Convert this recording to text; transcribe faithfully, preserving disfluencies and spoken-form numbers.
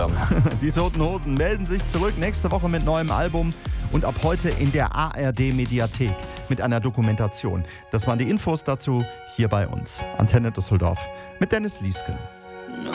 haben. Die Toten Hosen melden sich zurück nächste Woche mit neuem Album und ab heute in der A R D-Mediathek mit einer Dokumentation. Das waren die Infos dazu hier bei uns. Antenne Düsseldorf mit Dennis Liesken.